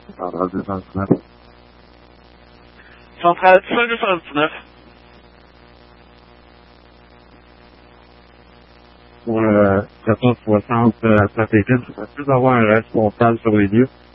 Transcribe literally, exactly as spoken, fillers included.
Centrale deux cent dix-neuf. Centrale cinq deux cent dix-neuf. Pour le quatorze soixante euh, stratégique, je peux plus avoir un responsable sur les lieux.